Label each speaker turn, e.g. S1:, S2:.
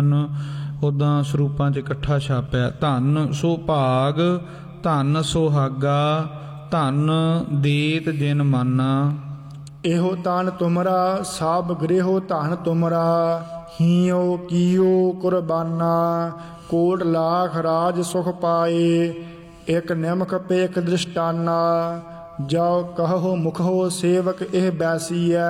S1: ਉੱਦਾਂ ਸਰੂਪਾਂ 'ਚ ਇਕੱਠਾ ਛਾਪਿਆ। ਧਨ ਸੁਭਾਗ ਧਨ ਸੁਹਾਗਾ ਧਨ ਦੇਤ ਜਿਨ ਮਾਨਾ।
S2: ਇਹੋ ਤਨ ਤੁਮਰਾ ਸਭ ਗ੍ਰਹਿਓ ਧਨ ਤੁਮਰਾ ਹੀਓ ਕੀਓ ਕੁਰਬਾਨਾ। ਕੋਟ ਲਾਖ ਰਾਜ ਸੁਖ ਪਾਏ ਇਕ ਨਿਮਕ ਪੇਖ ਦ੍ਰਿਸ਼ਟਾਨਾ। ਜੋ ਕਹੋ ਮੁਖੋ ਸੇਵਕ ਇਹ ਬੈਸੀਐ